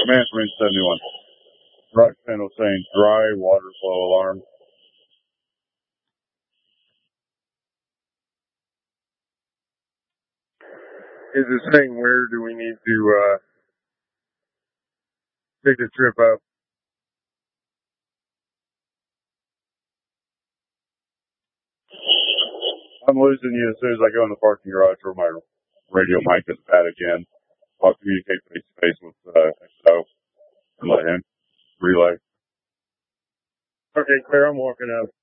Command Marine 71. Rock channel saying dry water flow alarm. Is it saying where do we need to take the trip up? I'm losing you as soon as I go in the parking garage where my radio mic is bad again. I'll communicate face to face with XO and let him relay. Okay, Claire, I'm walking out.